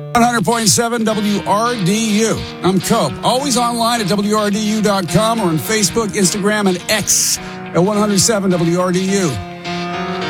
100.7 WRDU. I'm Cope. Always online at WRDU.com or on Facebook, Instagram, and X at 107 WRDU.